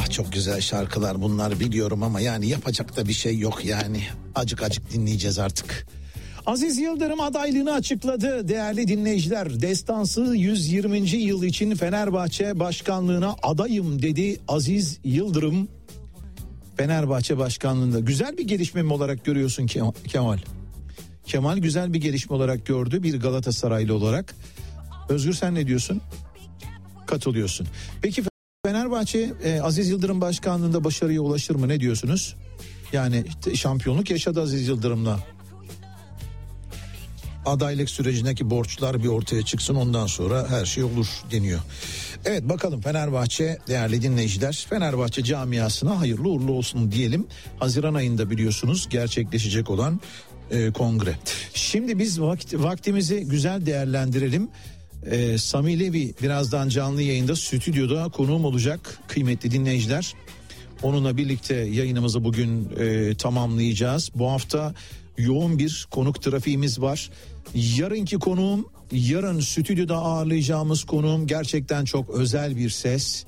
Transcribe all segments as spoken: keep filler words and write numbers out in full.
çok güzel şarkılar bunlar biliyorum ama yani yapacak da bir şey yok yani. Acık acık dinleyeceğiz artık. Aziz Yıldırım adaylığını açıkladı değerli dinleyiciler. Destansı yüz yirminci yıl için Fenerbahçe başkanlığına adayım dedi Aziz Yıldırım. Fenerbahçe başkanlığında güzel bir gelişme mi olarak görüyorsun Kemal? Kemal güzel bir gelişme olarak gördü bir Galatasaraylı olarak. Özgür sen ne diyorsun? Katılıyorsun. Peki Fenerbahçe e, Aziz Yıldırım başkanlığında başarıya ulaşır mı, ne diyorsunuz? Yani işte şampiyonluk yaşadı Aziz Yıldırım'la. Adaylık sürecindeki borçlar bir ortaya çıksın, ondan sonra her şey olur deniyor. Evet bakalım Fenerbahçe değerli dinleyiciler, Fenerbahçe camiasına hayırlı uğurlu olsun diyelim. Haziran ayında biliyorsunuz gerçekleşecek olan e, kongre. Şimdi biz vakit, vaktimizi güzel değerlendirelim. Ee, Sami Levi birazdan canlı yayında stüdyoda konuğum olacak kıymetli dinleyiciler. Onunla birlikte yayınımızı bugün e, tamamlayacağız. Bu hafta yoğun bir konuk trafiğimiz var. Yarınki konuğum, yarın stüdyoda ağırlayacağımız konuğum gerçekten çok özel bir ses.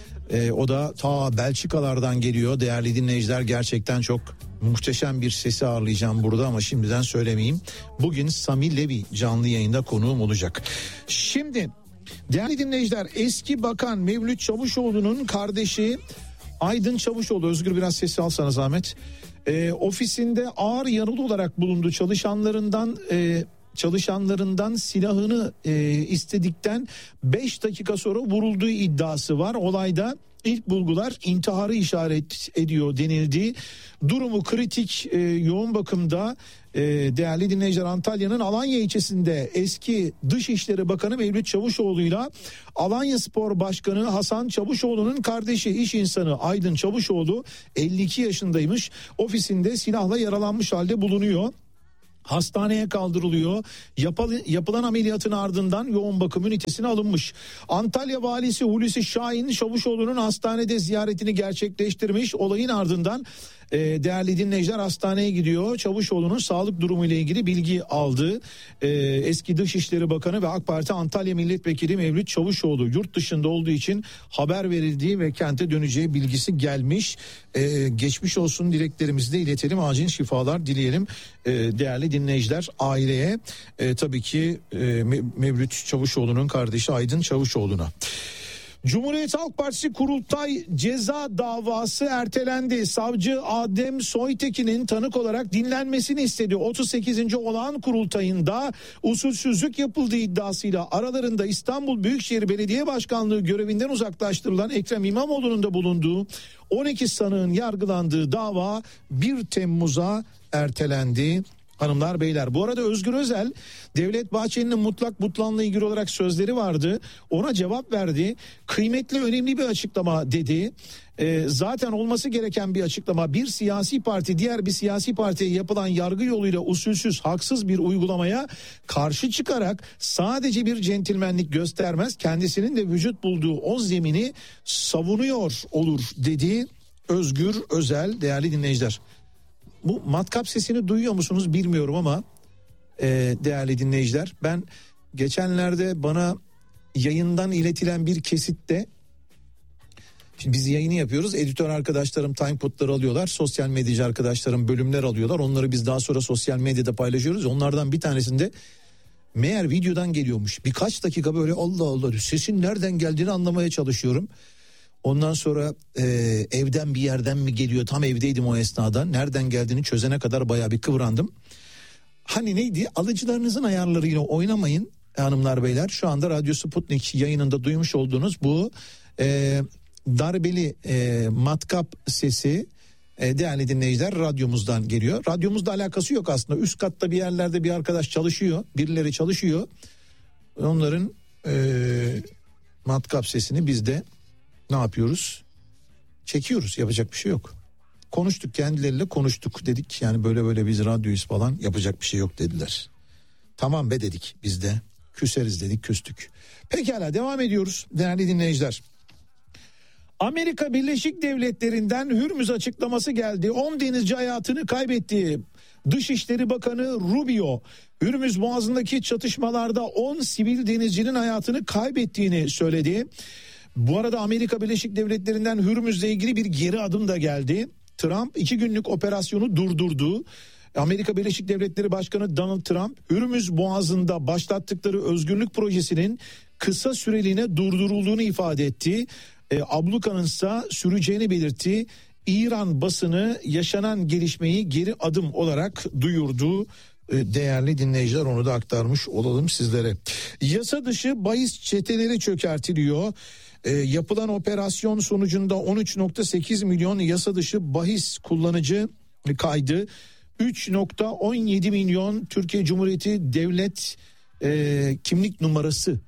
E, o da ta Belçikalardan geliyor değerli dinleyiciler, gerçekten çok muhteşem bir sesi ağırlayacağım burada ama şimdiden söylemeyeyim. Bugün Sami Levi canlı yayında konuğum olacak. Şimdi değerli dinleyiciler, eski bakan Mevlüt Çavuşoğlu'nun kardeşi Aydın Çavuşoğlu, Özgür biraz sesi alsana zahmet. E, ofisinde ağır yaralı olarak bulundu. Çalışanlarından e, çalışanlarından silahını e, istedikten beş dakika sonra vurulduğu iddiası var. Olayda İlk bulgular intiharı işaret ediyor denildi. Durumu kritik, e, yoğun bakımda. E, değerli dinleyiciler, Antalya'nın Alanya ilçesinde eski Dışişleri Bakanı Mevlüt Çavuşoğlu'yla Alanyaspor Başkanı Hasan Çavuşoğlu'nun kardeşi iş insanı Aydın Çavuşoğlu elli iki yaşındaymış. Ofisinde silahla yaralanmış halde bulunuyor. Hastaneye kaldırılıyor. Yapılan, yapılan ameliyatın ardından yoğun bakım ünitesine alınmış. Antalya Valisi Hulusi Şahin Çavuşoğlu'nun hastanede ziyaretini gerçekleştirmiş. Olayın ardından e, değerli dinleyiciler hastaneye gidiyor. Çavuşoğlu'nun sağlık durumu ile ilgili bilgi aldı. E, eski Dışişleri Bakanı ve AK Parti Antalya Milletvekili Mevlüt Çavuşoğlu yurt dışında olduğu için haber verildiği ve kente döneceği bilgisi gelmiş. E, geçmiş olsun dileklerimizi de iletelim. Acil şifalar dileyelim e, değerli dinleyiciler aileye. E, tabii ki e, Mevlüt Çavuşoğlu'nun kardeşi Aydın Çavuşoğlu'na. Cumhuriyet Halk Partisi kurultay ceza davası ertelendi. Savcı Adem Soytekin'in tanık olarak dinlenmesini istedi. otuz sekizinci olağan kurultayında usulsüzlük yapıldığı iddiasıyla aralarında İstanbul Büyükşehir Belediye Başkanlığı görevinden uzaklaştırılan Ekrem İmamoğlu'nun da bulunduğu on iki sanığın yargılandığı dava bir Temmuz'a ertelendi. Hanımlar beyler, bu arada Özgür Özel Devlet Bahçeli'nin mutlak butlanla ilgili olarak sözleri vardı. Ona cevap verdi. Kıymetli, önemli bir açıklama dedi. Ee, zaten olması gereken bir açıklama. Bir siyasi parti diğer bir siyasi partiye yapılan yargı yoluyla usulsüz, haksız bir uygulamaya karşı çıkarak sadece bir centilmenlik göstermez, kendisinin de vücut bulduğu o zemini savunuyor olur dedi Özgür Özel değerli dinleyiciler. Bu matkap sesini duyuyor musunuz bilmiyorum ama e, değerli dinleyiciler, ben geçenlerde bana yayından iletilen bir kesitte, şimdi biz yayını yapıyoruz, editör arkadaşlarım timepodları alıyorlar, sosyal medyacı arkadaşlarım bölümler alıyorlar, onları biz daha sonra sosyal medyada paylaşıyoruz. Onlardan bir tanesinde meğer videodan geliyormuş. Birkaç dakika böyle Allah Allah sesin nereden geldiğini anlamaya çalışıyorum. Ondan sonra e, evden bir yerden mi geliyor, tam evdeydim o esnada, nereden geldiğini çözene kadar bayağı bir kıvrandım. Hani neydi, alıcılarınızın ayarlarıyla oynamayın hanımlar beyler. Şu anda Radyo Sputnik yayınında duymuş olduğunuz bu e, darbeli e, matkap sesi e, değerli dinleyiciler radyomuzdan geliyor. Radyomuzla alakası yok aslında, üst katta bir yerlerde bir arkadaş çalışıyor, birileri çalışıyor, onların e, matkap sesini biz de ne yapıyoruz? Çekiyoruz, yapacak bir şey yok. Konuştuk, kendileriyle konuştuk, dedik yani böyle böyle biz radyoyuz falan, yapacak bir şey yok dediler. Tamam be dedik biz de, küseriz dedik, küstük. Pekala, devam ediyoruz değerli dinleyiciler. Amerika Birleşik Devletleri'nden Hürmüz açıklaması geldi. on denizci hayatını kaybetti. Dışişleri Bakanı Rubio, Hürmüz Boğazı'ndaki çatışmalarda on sivil denizcinin hayatını kaybettiğini söyledi. Bu arada Amerika Birleşik Devletleri'nden Hürmüz'le ilgili bir geri adım da geldi. Trump iki günlük operasyonu durdurdu. Amerika Birleşik Devletleri Başkanı Donald Trump, Hürmüz Boğazı'nda başlattıkları özgürlük projesinin kısa süreliğine durdurulduğunu ifade etti. E, ablukanın ise süreceğini belirtti. İran basını yaşanan gelişmeyi geri adım olarak duyurdu. E, değerli dinleyiciler, onu da aktarmış olalım sizlere. Yasa dışı bahis çeteleri çökertiliyor. E, yapılan operasyon sonucunda on üç virgül sekiz milyon yasa dışı bahis kullanıcı kaydı. üç virgül on yedi milyon Türkiye Cumhuriyeti Devlet e, kimlik numarası,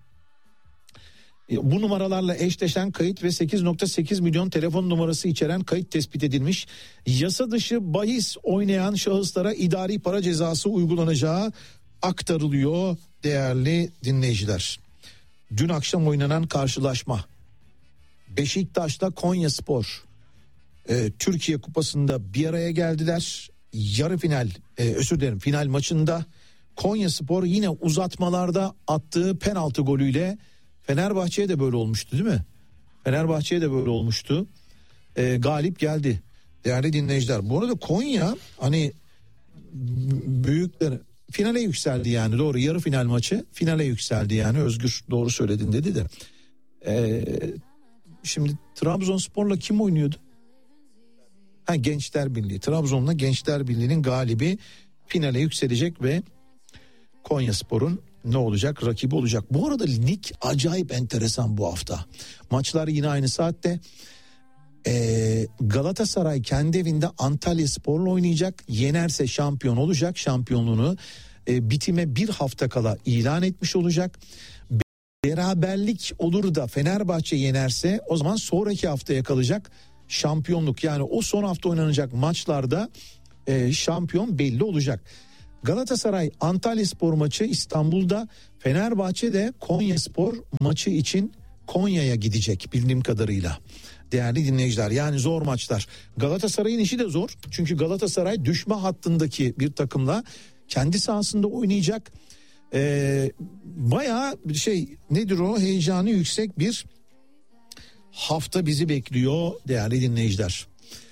e, bu numaralarla eşleşen kayıt ve sekiz virgül sekiz milyon telefon numarası içeren kayıt tespit edilmiş. Yasa dışı bahis oynayan şahıslara idari para cezası uygulanacağı aktarılıyor değerli dinleyiciler. Dün akşam oynanan karşılaşma, Beşiktaş'la Konyaspor e, Türkiye Kupası'nda bir araya geldiler. Yarı final, e, özür dilerim final maçında Konyaspor yine uzatmalarda attığı penaltı golüyle, Fenerbahçe'ye de böyle olmuştu değil mi? Fenerbahçe'ye de böyle olmuştu. E, galip geldi değerli dinleyiciler. Bu arada Konya hani büyükler finale yükseldi yani, doğru, yarı final maçı finale yükseldi yani. Özgür doğru söyledin dedi de. E, şimdi Trabzonspor'la kim oynuyordu? Ha, Gençler Birliği. Trabzon'la Gençler Birliği'nin galibi finale yükselecek ve Konyaspor'un ne olacak? Rakibi olacak. Bu arada lig acayip enteresan bu hafta. Maçlar yine aynı saatte. Ee, Galatasaray kendi evinde Antalyaspor'la oynayacak. Yenerse şampiyon olacak. Şampiyonluğunu e, bitime bir hafta kala ilan etmiş olacak. Beraberlik olur da Fenerbahçe yenerse o zaman sonraki haftaya kalacak şampiyonluk. Yani o son hafta oynanacak maçlarda e, şampiyon belli olacak. Galatasaray Antalyaspor maçı İstanbul'da, Fenerbahçe de Konyaspor maçı için Konya'ya gidecek bildiğim kadarıyla. Değerli dinleyiciler, yani zor maçlar. Galatasaray'ın işi de zor. Çünkü Galatasaray düşme hattındaki bir takımla kendi sahasında oynayacak. Ee, bayağı şey, nedir o, heyecanı yüksek bir hafta bizi bekliyor değerli dinleyiciler.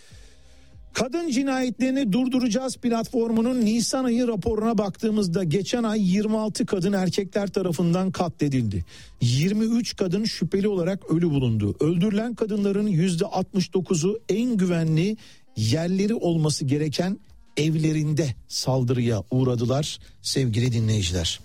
Kadın cinayetlerini durduracağız platformunun Nisan ayı raporuna baktığımızda geçen ay yirmi altı kadın erkekler tarafından katledildi. yirmi üç kadın şüpheli olarak ölü bulundu. Öldürülen kadınların yüzde altmış dokuzu en güvenli yerleri olması gereken evlerinde saldırıya uğradılar sevgili dinleyiciler.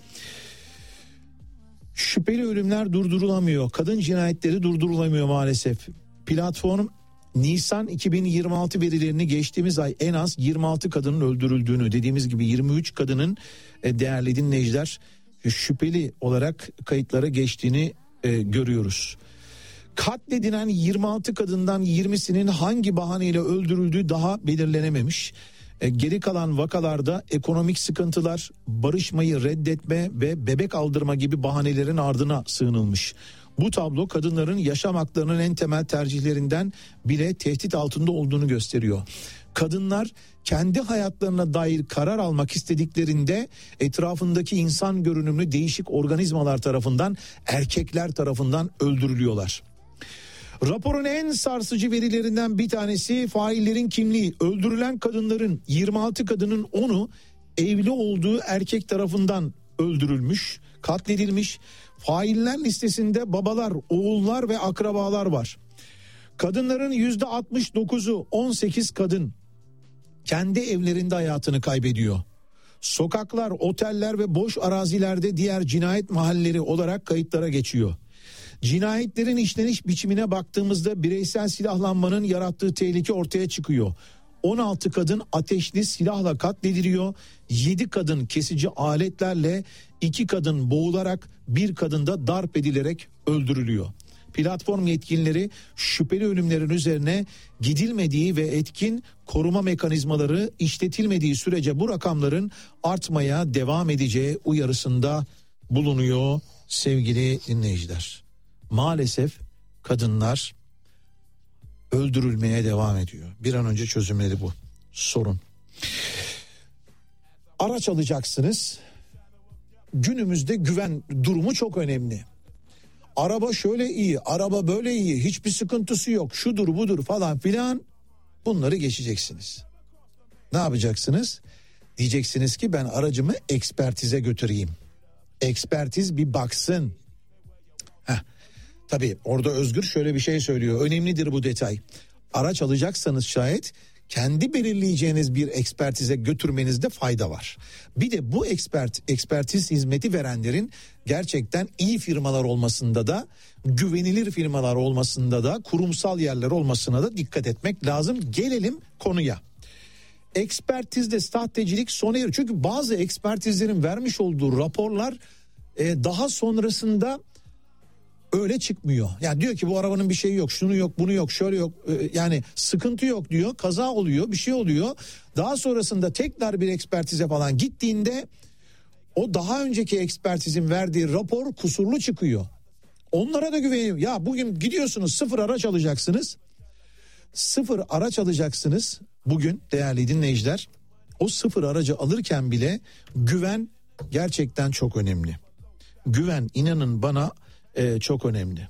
Şüpheli ölümler durdurulamıyor. Kadın cinayetleri durdurulamıyor maalesef. Platform Nisan iki bin yirmi altı verilerini geçtiğimiz ay en az yirmi altı kadının öldürüldüğünü, dediğimiz gibi yirmi üç kadının değerli dinleyiciler şüpheli olarak kayıtlara geçtiğini e, görüyoruz. Katledilen yirmi altı kadından yirmisinin hangi bahaneyle öldürüldüğü daha belirlenememiş. E, geri kalan vakalarda ekonomik sıkıntılar, barışmayı reddetme ve bebek aldırma gibi bahanelerin ardına sığınılmış. Bu tablo kadınların yaşam haklarının en temel tercihlerinden bile tehdit altında olduğunu gösteriyor. Kadınlar kendi hayatlarına dair karar almak istediklerinde etrafındaki insan görünümlü değişik organizmalar tarafından, erkekler tarafından öldürülüyorlar. Raporun en sarsıcı verilerinden bir tanesi faillerin kimliği. Öldürülen kadınların yirmi altı kadının onu evli olduğu erkek tarafından öldürülmüş, katledilmiş. Failler listesinde babalar, oğullar ve akrabalar var. Kadınların yüzde altmış dokuzu, on sekiz kadın kendi evlerinde hayatını kaybediyor. Sokaklar, oteller ve boş arazilerde diğer cinayet mahalleleri olarak kayıtlara geçiyor. Cinayetlerin işleniş biçimine baktığımızda bireysel silahlanmanın yarattığı tehlike ortaya çıkıyor. on altı kadın ateşli silahla katlediliyor. yedi kadın kesici aletlerle, iki kadın boğularak, bir kadın da darp edilerek öldürülüyor. Platform yetkilileri şüpheli ölümlerin üzerine gidilmediği ve etkin koruma mekanizmaları işletilmediği sürece bu rakamların artmaya devam edeceği uyarısında bulunuyor sevgili dinleyiciler. Maalesef kadınlar öldürülmeye devam ediyor. Bir an önce çözümleri bu sorun. Araç alacaksınız. Günümüzde güven durumu çok önemli. araba şöyle iyi, araba böyle iyi, hiçbir sıkıntısı yok, şudur budur falan filan, bunları geçeceksiniz. Ne yapacaksınız? Diyeceksiniz ki ben aracımı ekspertize götüreyim. Ekspertiz bir baksın. Heh. Tabii orada Özgür şöyle bir şey söylüyor. Önemlidir bu detay. Araç alacaksanız şayet kendi belirleyeceğiniz bir ekspertize götürmenizde fayda var. Bir de bu expert, ekspertiz hizmeti verenlerin gerçekten iyi firmalar olmasında da, güvenilir firmalar olmasında da, kurumsal yerler olmasına da dikkat etmek lazım. Gelelim konuya. Ekspertizde sahtecilik sona eriyor. Çünkü bazı ekspertizlerin vermiş olduğu raporlar e, daha sonrasında öyle çıkmıyor. Yani diyor ki bu arabanın bir şeyi yok, şunu yok, bunu yok, şöyle yok. E, yani sıkıntı yok diyor. Kaza oluyor, bir şey oluyor. Daha sonrasında tekrar bir ekspertize falan gittiğinde o daha önceki ekspertizin verdiği rapor kusurlu çıkıyor. Onlara da güveniyor. Ya bugün gidiyorsunuz, sıfır araç alacaksınız. Sıfır araç alacaksınız. Bugün değerli dinleyiciler, o sıfır aracı alırken bile güven gerçekten çok önemli. Güven, inanın bana, e, çok önemli.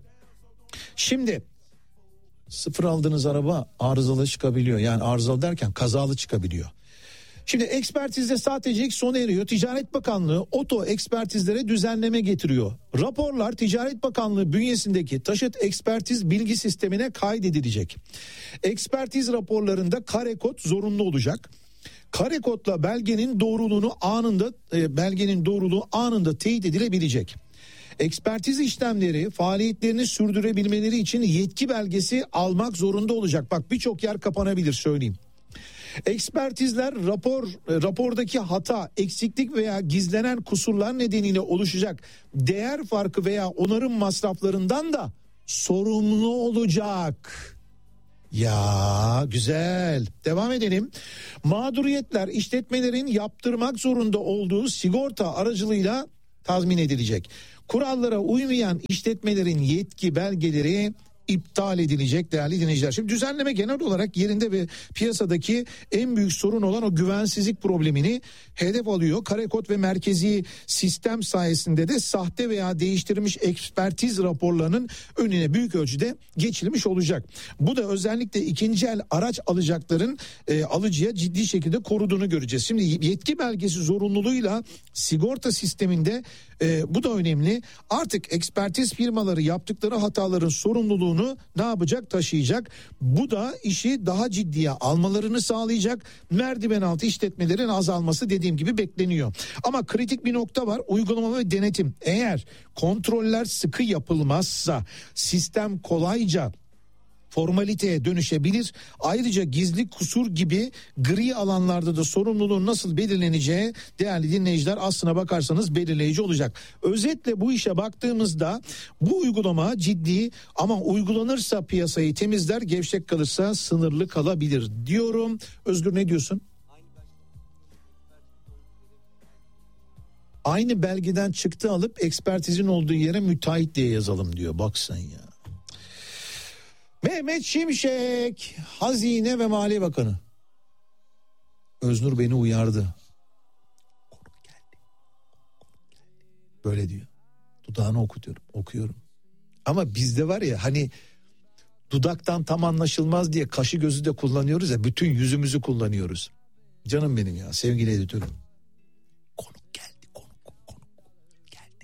Şimdi sıfır aldığınız araba arızalı çıkabiliyor. Yani arızalı derken kazalı çıkabiliyor. Şimdi ekspertizde sahtecilik sona eriyor. Ticaret Bakanlığı oto ekspertizlere düzenleme getiriyor. Raporlar Ticaret Bakanlığı bünyesindeki taşıt ekspertiz bilgi sistemine kaydedilecek. Ekspertiz raporlarında kare kod zorunlu olacak. Kare kodla belgenin doğruluğunu anında e, belgenin doğruluğu anında teyit edilebilecek. Ekspertiz işlemleri faaliyetlerini sürdürebilmeleri için yetki belgesi almak zorunda olacak. Bak birçok yer kapanabilir, söyleyeyim. Ekspertizler rapor rapordaki hata, eksiklik veya gizlenen kusurlar nedeniyle oluşacak değer farkı veya onarım masraflarından da sorumlu olacak. Ya güzel. Devam edelim. Mağduriyetler işletmelerin yaptırmak zorunda olduğu sigorta aracılığıyla tazmin edilecek. Kurallara uymayan işletmelerin yetki belgeleri iptal edilecek değerli dinleyiciler. Şimdi düzenleme genel olarak yerinde ve piyasadaki en büyük sorun olan o güvensizlik problemini hedef alıyor. Kare kod ve merkezi sistem sayesinde de sahte veya değiştirilmiş ekspertiz raporlarının önüne büyük ölçüde geçilmiş olacak. Bu da özellikle ikinci el araç alacakların e, alıcıya ciddi şekilde koruduğunu göreceğiz. Şimdi yetki belgesi zorunluluğuyla sigorta sisteminde e, bu da önemli. Artık ekspertiz firmaları yaptıkları hataların sorumluluğunu ne yapacak? Taşıyacak. Bu da işi daha ciddiye almalarını sağlayacak. Merdiven altı işletmelerin azalması dediğim gibi bekleniyor. Ama kritik bir nokta var. Uygulama ve denetim. Eğer kontroller sıkı yapılmazsa sistem kolayca formaliteye dönüşebilir. Ayrıca gizli kusur gibi gri alanlarda da sorumluluğun nasıl belirleneceği değerli dinleyiciler aslına bakarsanız belirleyici olacak. Özetle bu işe baktığımızda bu uygulama ciddi ama uygulanırsa piyasayı temizler, gevşek kalırsa sınırlı kalabilir diyorum. Özgür ne diyorsun? Aynı belgeden çıktı alıp ekspertizin olduğu yere müteahhit diye yazalım diyor. Bak sen ya. Mehmet Şimşek, Hazine ve Maliye Bakanı. Öznur beni uyardı. Konuk geldi. Böyle diyor. Dudağını okutuyorum, okuyorum. Ama bizde var ya hani dudaktan tam anlaşılmaz diye kaşı gözü de kullanıyoruz ya, bütün yüzümüzü kullanıyoruz. Canım benim ya, sevgili editörüm. Konuk geldi, konuk, konuk geldi.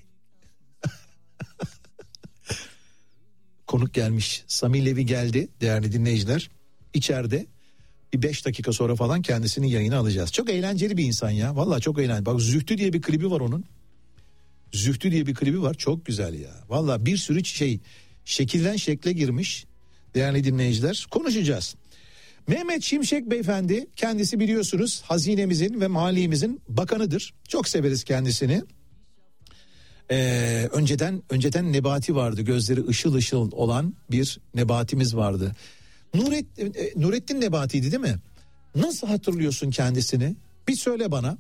Konuk gelmiş. Sami Levi geldi değerli dinleyiciler. İçeride bir beş dakika sonra falan kendisini yayına alacağız. Çok eğlenceli bir insan ya. Vallahi çok eğlenceli. Bak Zühtü diye bir klibi var onun. Zühtü diye bir klibi var. Çok güzel ya. Vallahi bir sürü şey şekilden şekle girmiş. Değerli dinleyiciler, konuşacağız. Mehmet Şimşek beyefendi, kendisi biliyorsunuz hazinemizin ve maliyemizin bakanıdır. Çok severiz kendisini. Ee, önceden önceden Nebati vardı, gözleri ışıl ışıl olan bir Nebatimiz vardı. Nurettin, Nurettin Nebati'ydi değil mi? Nasıl hatırlıyorsun kendisini? Bir söyle bana.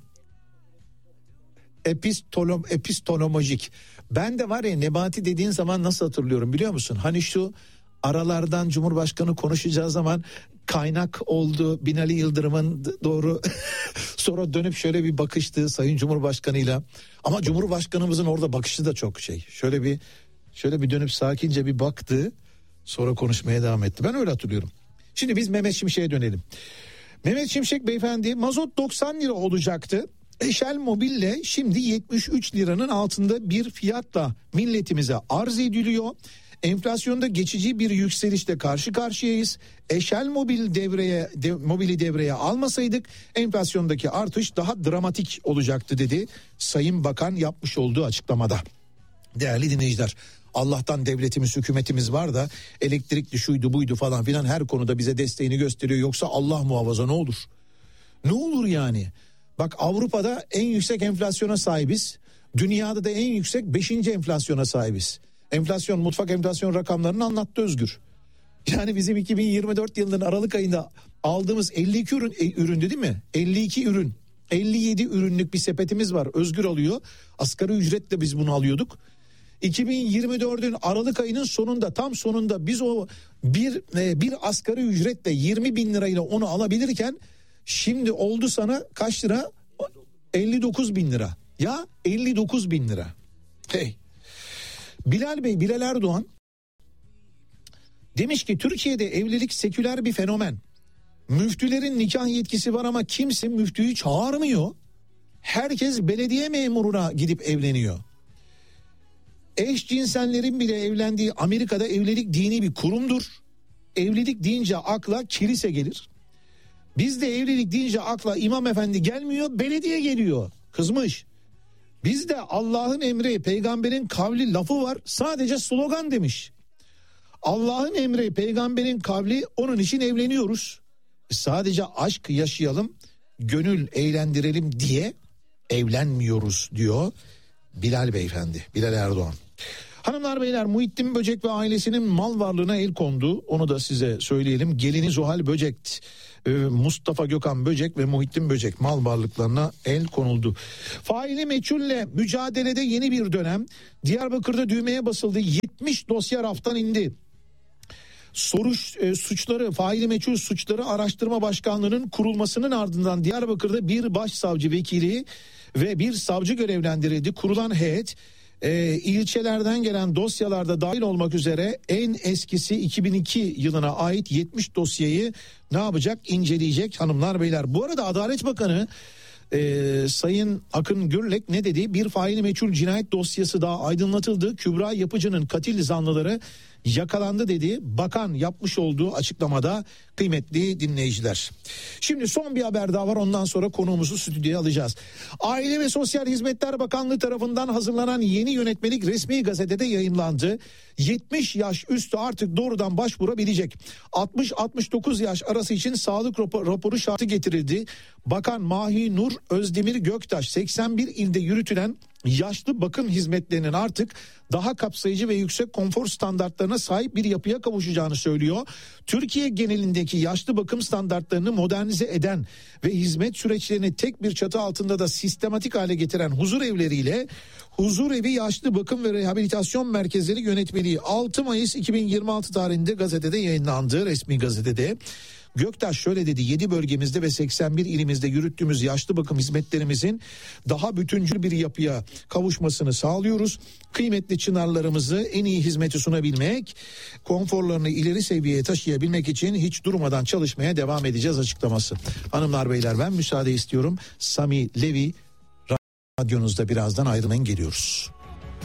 Epistolom, epistemolojik. Ben de var ya, Nebati dediğin zaman nasıl hatırlıyorum biliyor musun? Hani şu aralardan Cumhurbaşkanı konuşacağı zaman kaynak oldu, Binali Yıldırım'ın doğru sonra dönüp şöyle bir bakıştı Sayın Cumhurbaşkanı'yla. Ama Cumhurbaşkanımızın orada bakışı da çok şey. Şöyle bir Şöyle bir dönüp sakince bir baktı. Sonra konuşmaya devam etti. Ben öyle hatırlıyorum. Şimdi biz Mehmet Şimşek'e dönelim. Mehmet Şimşek beyefendi, mazot doksan lira olacaktı. Eşel Mobil'le şimdi yetmiş üç liranın altında bir fiyatla milletimize arz ediliyor. Enflasyonda geçici bir yükselişle karşı karşıyayız. Eşel Mobil devreye de, mobili devreye almasaydık enflasyondaki artış daha dramatik olacaktı dedi Sayın Bakan yapmış olduğu açıklamada. Değerli dinleyiciler, Allah'tan devletimiz, hükümetimiz var da elektrikli şuydu buydu falan filan her konuda bize desteğini gösteriyor. Yoksa Allah muhafaza ne olur? Ne olur yani? Bak, Avrupa'da en yüksek enflasyona sahibiz. Dünyada da en yüksek beşinci enflasyona sahibiz. Enflasyon, mutfak enflasyon rakamlarını anlattı Özgür. Yani bizim iki bin yirmi dört yılının Aralık ayında aldığımız elli iki ürün, e, üründü değil mi? elli iki ürün. elli yedi ürünlük bir sepetimiz var. Özgür alıyor. Asgari ücretle biz bunu alıyorduk. iki bin yirmi dördün Aralık ayının sonunda, tam sonunda biz o bir e, bir asgari ücretle yirmi bin lirayla onu alabilirken şimdi oldu sana kaç lira? elli dokuz bin lira. Ya elli dokuz bin lira. Hey. Bilal Bey, Bilal Erdoğan demiş ki Türkiye'de evlilik seküler bir fenomen. Müftülerin nikah yetkisi var ama kimse müftüyü çağırmıyor. Herkes belediye memuruna gidip evleniyor. Eşcinsellerin bile evlendiği Amerika'da evlilik dini bir kurumdur. Evlilik deyince akla kilise gelir. Bizde evlilik deyince akla imam efendi gelmiyor, belediye geliyor. Kızmış. Bizde Allah'ın emri, peygamberin kavli lafı var, sadece slogan demiş. Allah'ın emri, peygamberin kavli, onun için evleniyoruz. Sadece aşk yaşayalım, gönül eğlendirelim diye evlenmiyoruz diyor Bilal Beyefendi, Bilal Erdoğan. Hanımlar beyler, Muhittin Böcek ve ailesinin mal varlığına el kondu. Onu da size söyleyelim. Gelini Zuhal Böcek, Mustafa Gökhan Böcek ve Muhittin Böcek mal varlıklarına el konuldu. Faili meçhulle mücadelede yeni bir dönem. Diyarbakır'da düğmeye basıldı. yetmiş dosya raftan indi. Soruş e, suçları, faili meçhul suçları araştırma başkanlığının kurulmasının ardından Diyarbakır'da bir başsavcı vekili ve bir savcı görevlendirildi. Kurulan heyet e, ilçelerden gelen dosyalarda dahil olmak üzere en eskisi iki bin iki yılına ait yetmiş dosyayı ne yapacak? İnceleyecek hanımlar beyler. Bu arada Adalet Bakanı Ee, Sayın Akın Gürlek ne dedi? Bir faili meçhul cinayet dosyası daha aydınlatıldı. Kübra Yapıcı'nın katil zanlıları yakalandı dedi. Bakan yapmış olduğu açıklamada kıymetli dinleyiciler. Şimdi son bir haber daha var, ondan sonra konuğumuzu stüdyoya alacağız. Aile ve Sosyal Hizmetler Bakanlığı tarafından hazırlanan yeni yönetmelik resmi gazetede yayımlandı. yetmiş yaş üstü artık doğrudan başvurabilecek. altmış altmış dokuz yaş arası için sağlık raporu şartı getirildi. Bakan Mahi Nur Özdemir Göktaş seksen bir ilde yürütülen yaşlı bakım hizmetlerinin artık daha kapsayıcı ve yüksek konfor standartlarına sahip bir yapıya kavuşacağını söylüyor. Türkiye genelindeki yaşlı bakım standartlarını modernize eden ve hizmet süreçlerini tek bir çatı altında da sistematik hale getiren huzur evleriyle Huzur Evi Yaşlı Bakım ve Rehabilitasyon Merkezleri Yönetmeliği altı Mayıs iki bin yirmi altı tarihinde gazetede yayınlandı, resmi gazetede. Göktaş şöyle dedi: yedi bölgemizde ve seksen bir ilimizde yürüttüğümüz yaşlı bakım hizmetlerimizin daha bütüncül bir yapıya kavuşmasını sağlıyoruz. Kıymetli çınarlarımızı en iyi hizmeti sunabilmek, konforlarını ileri seviyeye taşıyabilmek için hiç durmadan çalışmaya devam edeceğiz açıklaması. Hanımlar beyler, ben müsaade istiyorum. Sami Levi radyonuzda, birazdan ayrılmayın, geliyoruz.